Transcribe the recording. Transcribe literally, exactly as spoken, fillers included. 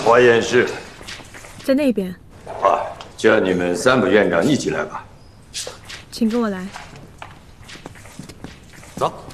化验室在那边。 啊，叫你们三部院长一起来吧。 请跟我来。 走。